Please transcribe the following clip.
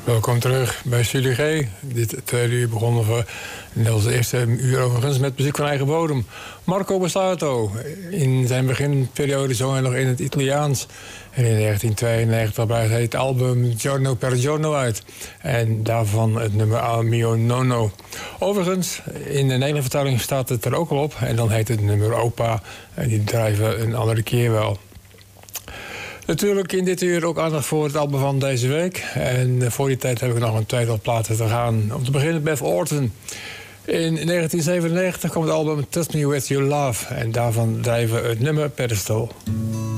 Welkom terug bij Studio G. Dit tweede uur begonnen we in onze eerste uur overigens met muziek van eigen bodem. Marco Bassato. In zijn beginperiode zong hij nog in het Italiaans. En in 1992 bracht hij het album Giorno per Giorno uit. En daarvan het nummer Al mio nonno. Overigens, in de Nederlandse vertaling staat het er ook al op. En dan heet het nummer Opa. En die drijven een andere keer wel. Natuurlijk in dit uur ook aandacht voor het album van deze week. En voor die tijd heb ik nog een tweetal platen te gaan. Om te beginnen Beth Orton. In 1997 kwam het album Touch Me With Your Love. En daarvan drijven we het nummer Pedestal.